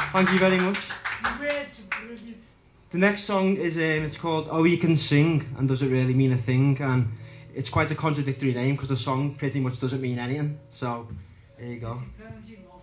Thank you very much. The next song is it's called Oh You Can Sing and Does It Really Mean a Thing, and it's quite a contradictory name because the song pretty much doesn't mean anything, so here you go.